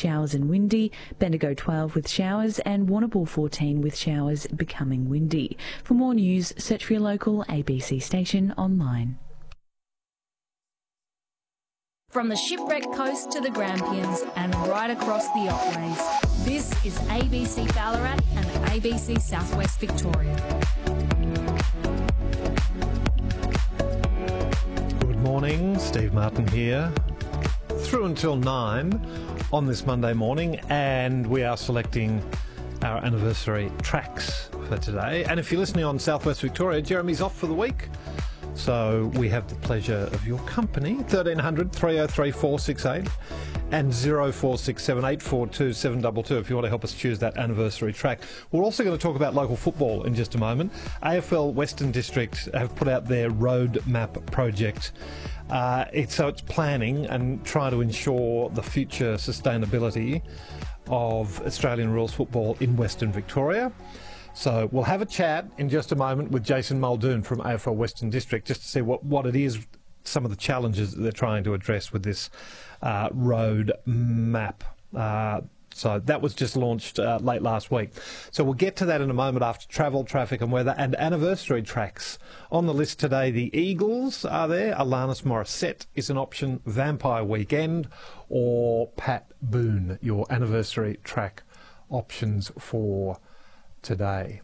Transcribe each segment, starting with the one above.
showers and windy, Bendigo 12 with showers, and Warrnambool 14 with showers becoming windy. For more news, search for your local ABC station online. From the Shipwreck Coast to the Grampians and right across the Otways, this is ABC Ballarat and ABC Southwest Victoria. Good morning, Steve Martin here. Through until 9 on this Monday morning, and we are selecting our anniversary tracks for today. And if you're listening on Southwest Victoria, Jeremy's off for the week. So we have the pleasure of your company. 1300 303 468 and 0467 842 722 if you want to help us choose that anniversary track. We're also going to talk about local football in just a moment. AFL Western District have put out their road map project. It's planning and trying to ensure the future sustainability of Australian rules football in Western Victoria. So we'll have a chat in just a moment with Jason Muldoon from AFL Western District just to see what it is, some of the challenges that they're trying to address with this road map. So that was just launched late last week. So we'll get to that in a moment after travel, traffic and weather and anniversary tracks. On the list today, the Eagles are there. Alanis Morissette is an option. Vampire Weekend or Pat Boone, your anniversary track options for today.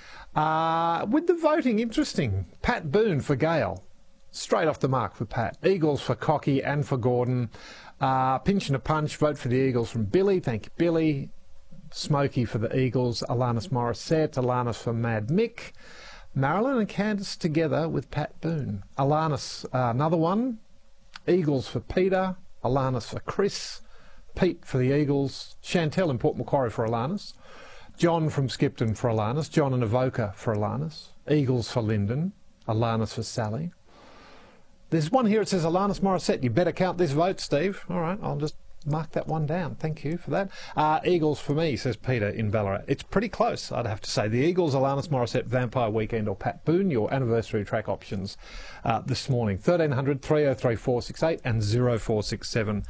With the voting, interesting. Pat Boone for Gale. Straight off the mark for Pat. Eagles for Cocky and for Gordon. Pinch and a punch. Vote for the Eagles from Billy. Thank you, Billy. Smokey for the Eagles. Alanis Morissette. Alanis for Mad Mick. Marilyn and Candice together with Pat Boone. Alanis, another one. Eagles for Peter. Alanis for Chris. Pete for the Eagles. Chantel in Port Macquarie for Alanis. John from Skipton for Alanis. John and Avoca for Alanis. Eagles for Lyndon. Alanis for Sally. There's one here that says Alanis Morissette. You better count this vote, Steve. All right, I'll just mark that one down. Thank you for that. Eagles for me, says Peter in Ballarat. It's pretty close, I'd have to say. The Eagles, Alanis Morissette, Vampire Weekend or Pat Boone, your anniversary track options this morning. 1300 303 468 and 0467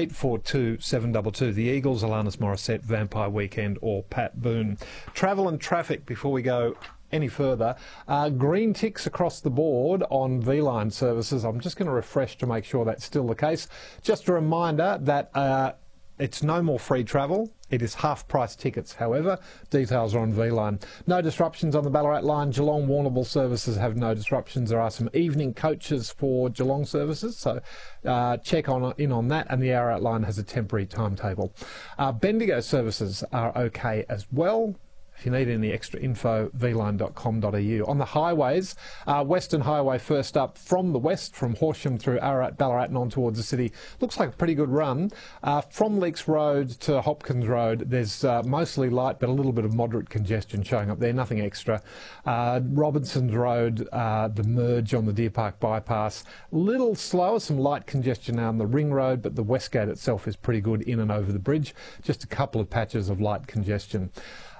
842 722. The Eagles, Alanis Morissette, Vampire Weekend or Pat Boone. Travel and traffic before we go any further. Green ticks across the board on V-Line services. I'm just going to refresh to make sure that's still the case. Just a reminder that it's no more free travel. It is half-price tickets, however. Details are on V-Line. No disruptions on the Ballarat line. Geelong Warrnambool services have no disruptions. There are some evening coaches for Geelong services, so check in on that. And the Ararat line has a temporary timetable. Bendigo services are okay as well. If you need any extra info, vline.com.au. On the highways, Western Highway first up from the west, from Horsham through Ararat, Ballarat and on towards the city. Looks like a pretty good run. From Leaks Road to Hopkins Road, there's mostly light but a little bit of moderate congestion showing up there, nothing extra. Robinson's Road, the merge on the Deer Park bypass, little slower, some light congestion now on the Ring Road, but the Westgate itself is pretty good in and over the bridge. Just a couple of patches of light congestion.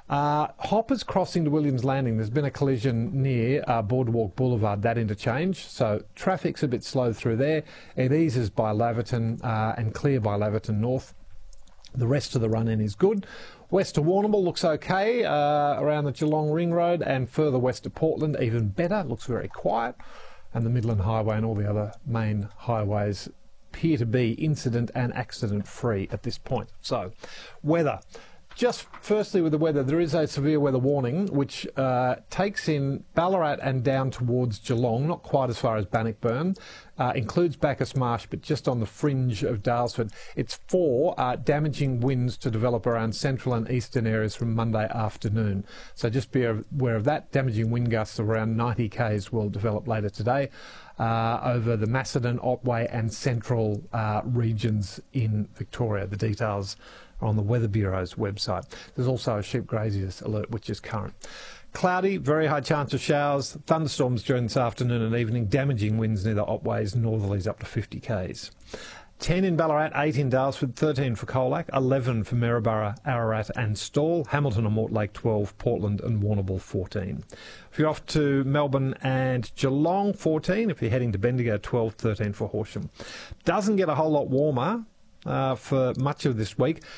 Hoppers crossing to Williams Landing, there's been a collision near Boardwalk Boulevard, that interchange, so traffic's a bit slow through there. It eases by Laverton and clear by Laverton North. The rest of the run-in is good. West to Warrnambool looks okay around the Geelong Ring Road, and further west to Portland even better, looks very quiet. And the Midland Highway and all the other main highways appear to be incident and accident free at this point. So, weather. Just firstly with the weather, there is a severe weather warning which takes in Ballarat and down towards Geelong, not quite as far as Bannockburn, includes Bacchus Marsh, but just on the fringe of Daylesford. It's for damaging winds to develop around central and eastern areas from Monday afternoon. So just be aware of that. Damaging wind gusts of around 90 k's will develop later today over the Macedon, Otway and central regions in Victoria. The details are on the Weather Bureau's website. There's also a sheep graziers alert which is current. Cloudy, very high chance of showers, thunderstorms during this afternoon and evening, damaging winds near the Otways, northerlies up to 50 k's. 10 in Ballarat, 8 in Daylesford, 13 for Colac, 11 for Maryborough, Ararat and Stawell, Hamilton and Mortlake 12, Portland and Warrnambool 14. If you're off to Melbourne and Geelong, 14. If you're heading to Bendigo, 12, 13 for Horsham. Doesn't get a whole lot warmer for much of this week.